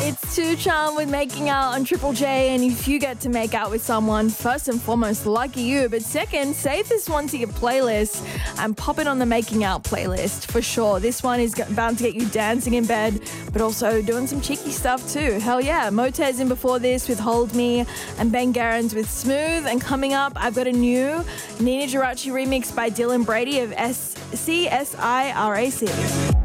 It's 2 Charm with Making Out on Triple J, and if you get to make out with someone, first and foremost, lucky you, but second, save this one to your playlist and pop it on the Making Out playlist for sure. This one is bound to get you dancing in bed, but also doing some cheeky stuff too. Hell yeah. Motez in before this with Hold Me, and Ben Garens with Smooth, and coming up, I've got a new Nina Geraci remix by Dylan Brady of CSIRAC.